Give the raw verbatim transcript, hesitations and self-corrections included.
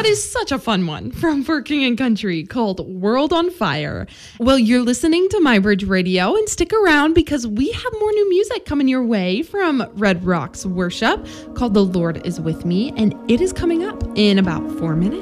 is such a fun one from For King and Country called World on Fire. Well, you're listening to My Bridge Radio, and stick around because we have more new music coming your way from Red Rocks Worship called The Lord Is With Me, and it is coming up in about four minutes.